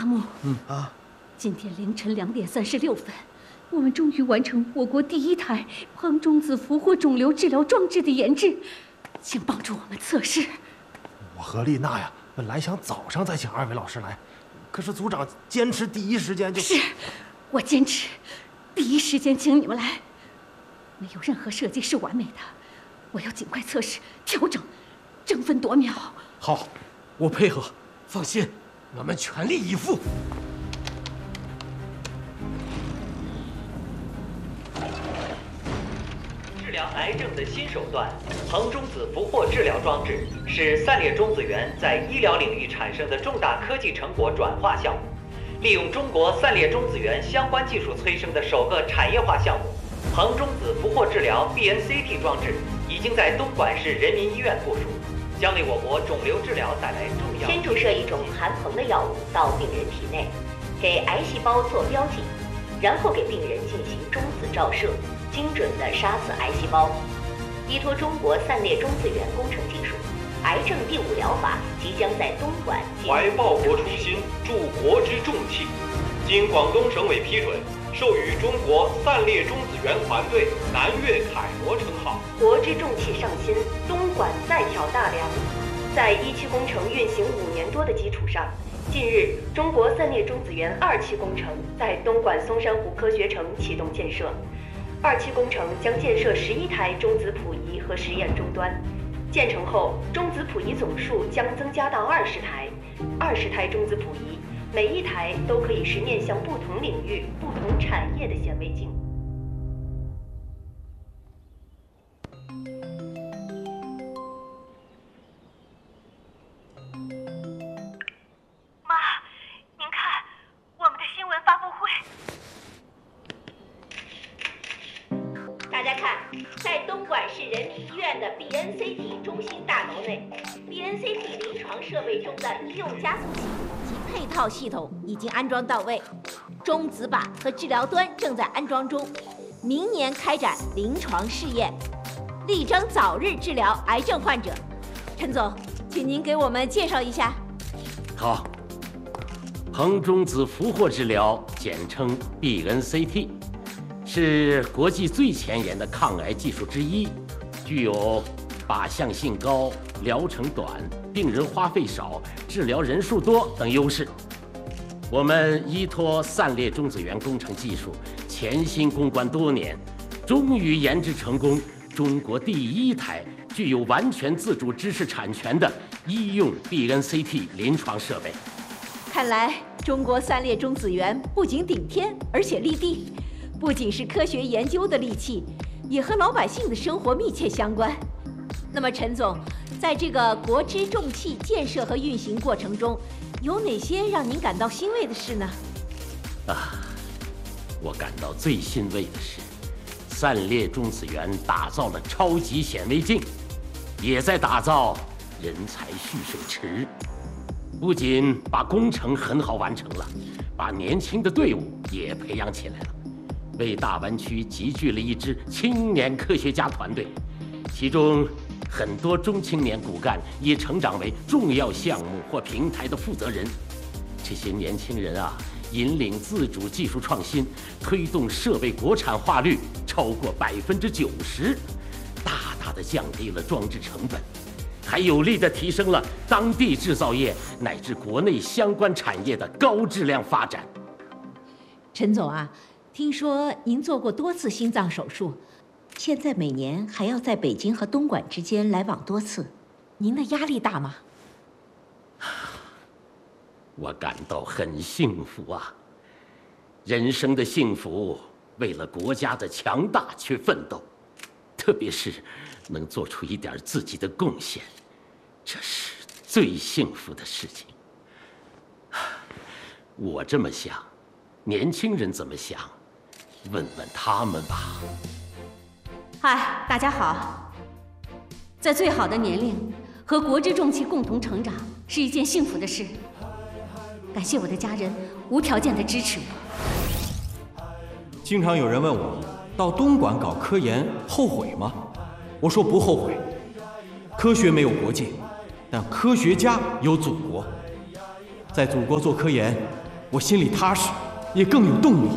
木，今天凌晨2点36分，我们终于完成我国第1台旁中子俘获肿瘤治疗装置的研制，请帮助我们测试。 我和丽娜呀，本来想早上再请2位老师来，可是组长坚持第一时间就…… 是，我坚持第一时间请你们来。没有任何设计是完美的，我要尽快测试、调整，争分夺秒。 好，我配合，放心，我们全力以赴。 治疗癌症的新手段——硼中子俘获治疗装置，是散列中子源在医疗领域产生的重大科技成果转化项目。利用中国散列中子源相关技术催生的首个产业化项目——硼中子俘获治疗 BNCT 装置，已经在东莞市人民医院部署，将为我国肿瘤治疗带来重要。 先注射一种含硼的药物到病人体内，给癌细胞做标记，然后给病人进行中子照射，精准地杀死癌细胞。依托中国散列中子源工程技术，癌症第5疗法即将在东莞。 怀报国初心，助国之重器，经广东省委批准，授予中国散列中子源团队南粤楷模称号。 国之重器上新，东莞再挑大梁。在1期工程运行5年多的基础上，近日中国散列中子源2期工程在东莞松山湖科学城启动建设。2期工程将建设11台中子谱仪和实验终端，建成后，中子谱仪总数将增加到20台。20台中子谱仪，每一台都可以是面向不同领域、不同产业的显微镜。 妈，您看，我们的新闻发布会。 大家看，在东莞市人民医院的 BNCT 中心大楼内 ，BNCT 临床设备中的医用加速器及配套系统已经安装到位，中子靶和治疗端正在安装中，明年开展临床试验，力争早日治疗癌症患者。陈总，请您给我们介绍一下。 好，硼中子俘获治疗，简称 BNCT。是国际最前沿的抗癌技术之一，具有靶向性高、疗程短、病人花费少、治疗人数多等优势。我们依托散列中子源工程技术，潜心攻关多年，终于研制成功中国第1台具有完全自主知识产权的医用 BNCT 临床设备。 看来中国散列中子源不仅顶天，而且立地。不仅是科学研究的利器，也和老百姓的生活密切相关。那么，陈总，在这个国之重器建设和运行过程中，有哪些让您感到欣慰的事呢？ 我感到最欣慰的是，散列中子源打造了超级显微镜，也在打造人才蓄水池。不仅把工程很好完成了，把年轻的队伍也培养起来了。为大湾区集聚了一支青年科学家团队，其中很多中青年骨干也成长为重要项目或平台的负责人。这些年轻人啊，引领自主技术创新，推动设备国产化率超过90%，大大的降低了装置成本，还有力地提升了当地制造业乃至国内相关产业的高质量发展。 陈总啊，听说您做过多次心脏手术，现在每年还要在北京和东莞之间来往多次，您的压力大吗？ 我感到很幸福啊！人生的幸福，为了国家的强大去奋斗，特别是能做出一点自己的贡献，这是最幸福的事情。我这么想，年轻人怎么想？问问他们吧。 嗨，大家好！在最好的年龄和国之重器共同成长，是一件幸福的事。感谢我的家人无条件的支持我。 经常有人问我，到东莞搞科研后悔吗？我说不后悔。科学没有国界，但科学家有祖国。在祖国做科研， 我心里踏实，也更有动力。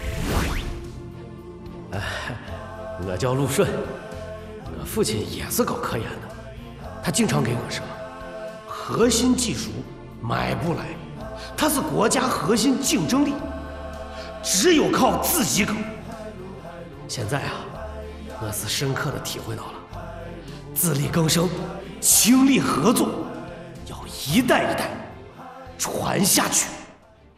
我叫陆顺，我父亲也是搞科研的，他经常给我说，核心技术买不来，它是国家核心竞争力，只有靠自己搞。现在啊，我是深刻的体会到了，自力更生，倾力合作，要一代一代传下去。